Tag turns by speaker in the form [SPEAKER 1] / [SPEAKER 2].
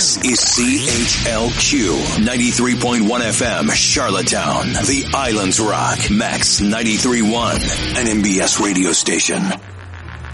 [SPEAKER 1] This is CHLQ 93.1 FM, Charlottetown, the Islands Rock, Max 93.1, an MBS radio station.